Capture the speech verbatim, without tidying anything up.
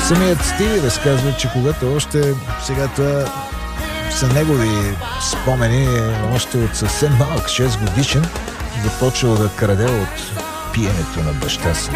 Самият Стиви разказва, че когато още сега това са негови спомени, още от съвсем малък, шест годишен, започвал да краде от пиенето на баща си.